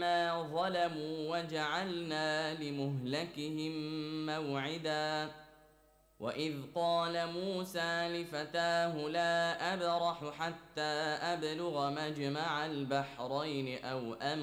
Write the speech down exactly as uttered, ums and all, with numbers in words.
لما ظلموا وجعلنا لمهلكهم موعدا وإذ قال موسى لفتاه لا أبرح حتى أبلغ مجمع البحرين أو أمضي